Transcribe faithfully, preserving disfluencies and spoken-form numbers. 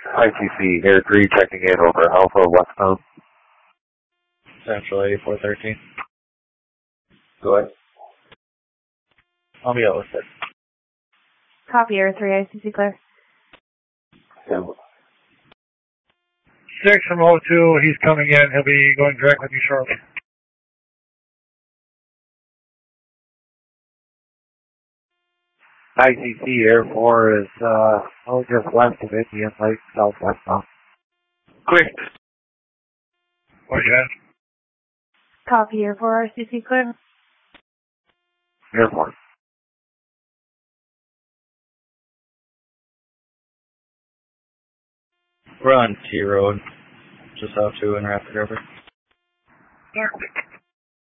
I T C, Air three checking in over Alpha westbound. Central eighty-four thirteen. Go ahead. I'll be out with it. Copy, Air three, I C C clear. Yeah. Six from O two, he's coming in. He'll be going direct with you shortly. I C C, Air four is uh, oh, just west of Indian Lake, southwestbound. Quick. What you had? Copy, Air four, R C C clear. Air four. We're on T Road, just off to in Rapid River. Arctic.